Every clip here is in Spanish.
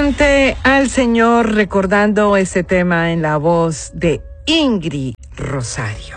Adelante al Señor recordando este tema en la voz de Ingrid Rosario.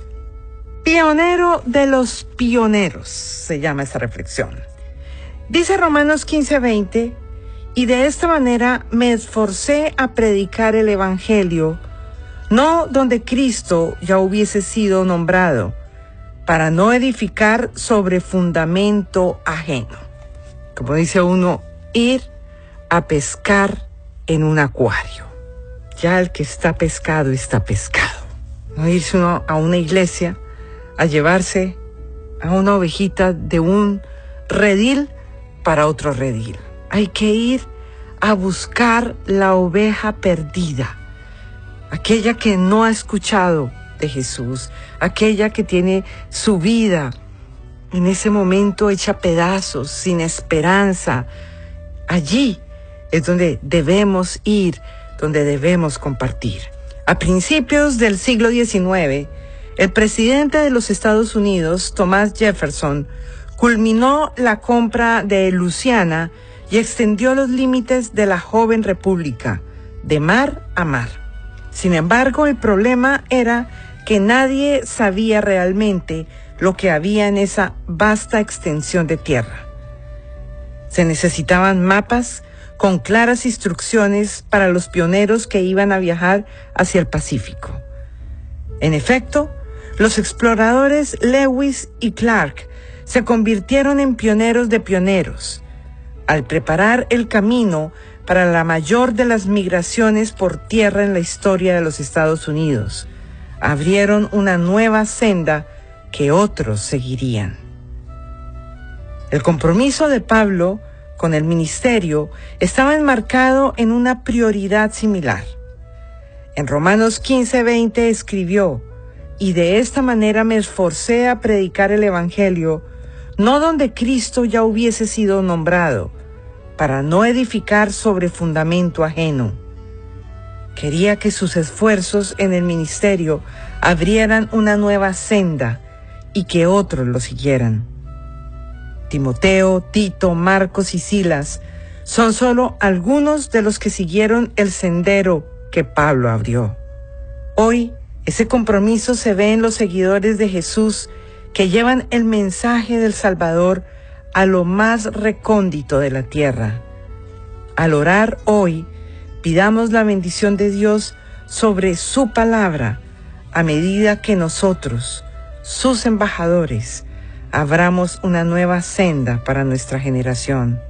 Pionero de los pioneros, se llama esta reflexión. Dice Romanos 15:20, y de esta manera me esforcé a predicar el Evangelio, no donde Cristo ya hubiese sido nombrado, para no edificar sobre fundamento ajeno. Como dice uno, ir a pescar en un acuario. Ya el que está pescado, está pescado. No irse uno a una iglesia a llevarse a una ovejita de un redil para otro redil. Hay que ir a buscar la oveja perdida, aquella que no ha escuchado de Jesús, aquella que tiene su vida en ese momento hecha pedazos, sin esperanza. Allí es donde debemos ir, donde debemos compartir. A principios del siglo XIX, el presidente de los Estados Unidos, Thomas Jefferson, culminó la compra de Luisiana y extendió los límites de la joven república, de mar a mar. Sin embargo, el problema era que nadie sabía realmente lo que había en esa vasta extensión de tierra. Se necesitaban mapas con claras instrucciones para los pioneros que iban a viajar hacia el Pacífico. En efecto, los exploradores Lewis y Clark se convirtieron en pioneros de pioneros, al preparar el camino para la mayor de las migraciones por tierra en la historia de los Estados Unidos. Abrieron una nueva senda que otros seguirían. El compromiso de Pablo con el ministerio estaba enmarcado en una prioridad similar. En Romanos 15:20 escribió, y de esta manera me esforcé a predicar el Evangelio, no donde Cristo ya hubiese sido nombrado, para no edificar sobre fundamento ajeno. Quería que sus esfuerzos en el ministerio abrieran una nueva senda y que otros lo siguieran. Timoteo, Tito, Marcos y Silas son solo algunos de los que siguieron el sendero que Pablo abrió. Hoy, ese compromiso se ve en los seguidores de Jesús que llevan el mensaje del Salvador a lo más recóndito de la tierra. Al orar hoy, pidamos la bendición de Dios sobre su palabra a medida que nosotros, sus embajadores, abramos una nueva senda para nuestra generación.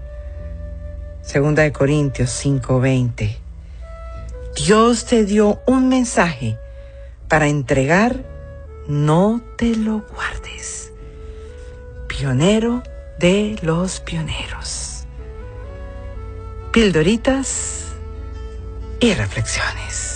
2 Corintios 5:20. Dios te dio un mensaje para entregar, no te lo guardes. Pionero de los pioneros. Pildoritas y reflexiones.